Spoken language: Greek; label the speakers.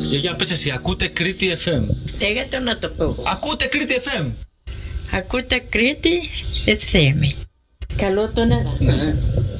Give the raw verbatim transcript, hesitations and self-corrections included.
Speaker 1: Για πες εσύ, ακούτε Κρήτη εφ εμ.
Speaker 2: Έγατε να το πω.
Speaker 1: Ακούτε Κρήτη εφ εμ.
Speaker 2: Ακούτε Κρήτη εφ εμ. Καλό τον έδα.
Speaker 1: Ναι.